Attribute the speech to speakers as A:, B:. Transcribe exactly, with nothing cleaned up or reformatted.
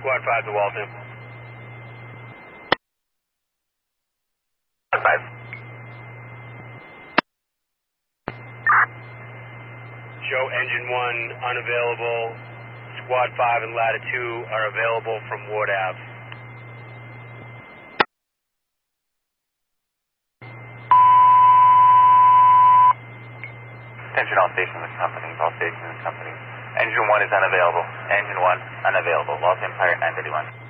A: Squad five to Walton.
B: five.
A: Show engine one unavailable. Squad five and ladder two are available from Ward Ave.
B: Attention all stations and companies, all stations and companies. Engine one is unavailable. Engine one unavailable. Walton Empire nine thirty-one.